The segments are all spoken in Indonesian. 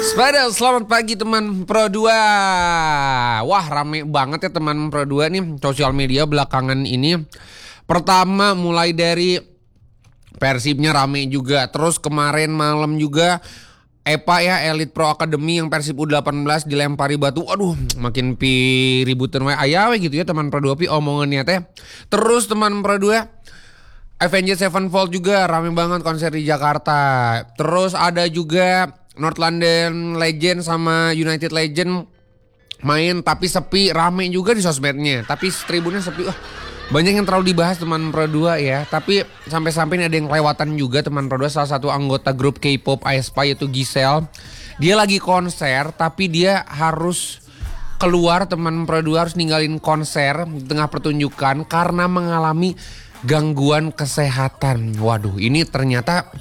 Sepeda, selamat pagi teman Pro 2. Wah, rame banget ya teman Pro 2 nih sosial media belakangan ini. Pertama mulai dari Persibnya rame juga. Terus kemarin malam juga EPA ya, Elite Pro Academy yang Persib U18 dilempari batu. Aduh, makin ributan wae ayawe gitu ya teman Pro 2 pi omongannya teh. Terus teman Pro 2 Avenged Sevenfold juga rame banget konser di Jakarta. Terus ada juga North London Legend sama United Legend main tapi sepi, rame juga di sosmednya. Tapi tribunnya sepi. Banyak yang terlalu dibahas teman Pro 2 ya. Tapi sampai-sampai ini ada yang kelewatan juga teman Pro 2. Salah satu anggota grup K-pop aespa yaitu Giselle. Dia lagi konser tapi dia harus keluar, teman Pro 2 harus ninggalin konser di tengah pertunjukan karena mengalami gangguan kesehatan. Waduh, ini ternyata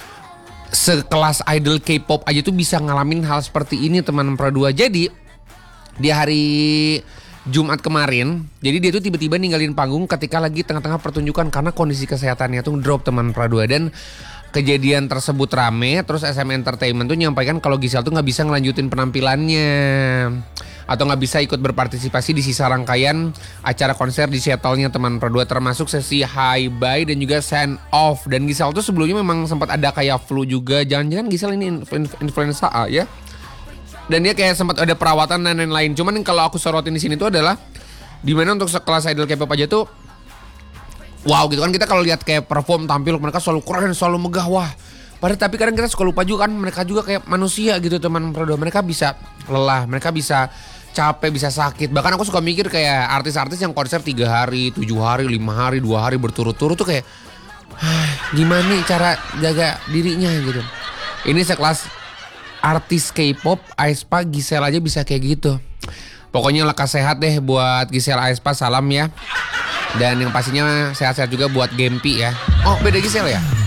sekelas idol K-pop aja tuh bisa ngalamin hal seperti ini teman Pro 2. Jadi di hari Jumat kemarin, jadi dia tuh tiba-tiba ninggalin panggung ketika lagi tengah-tengah pertunjukan karena kondisi kesehatannya tuh drop teman Pro 2. Dan kejadian tersebut rame. Terus SM Entertainment tuh nyampaikan kalau Giselle tuh gak bisa ngelanjutin penampilannya atau gak bisa ikut berpartisipasi di sisa rangkaian acara konser di Seattle-nya teman Pro 2, termasuk sesi high bye dan juga send off. Dan Giselle tuh sebelumnya memang sempat ada kayak flu juga. Jangan-jangan Giselle ini influenza A ya. Dan dia kayak sempat ada perawatan dan lain-lain. Cuman kalau aku sorotin di sini tuh adalah dimana untuk sekelas idol K-pop aja tuh wow gitu kan. Kita kalau lihat kayak perform tampil mereka selalu keren, selalu megah, wah. Padahal tapi kadang kita suka lupa juga kan mereka juga kayak manusia gitu teman Pro 2. Mereka bisa lelah, mereka bisa capek, bisa sakit. Bahkan aku suka mikir kayak artis-artis yang konser 3 hari, 7 hari, 5 hari, 2 hari berturut-turut tuh kayak gimana nih cara jaga dirinya gitu. Ini sekelas artis K-pop aespa Giselle aja bisa kayak gitu. Pokoknya lekas sehat deh buat Giselle aespa, salam ya. Dan yang pastinya sehat-sehat juga buat Gempi ya. Oh, beda Giselle ya?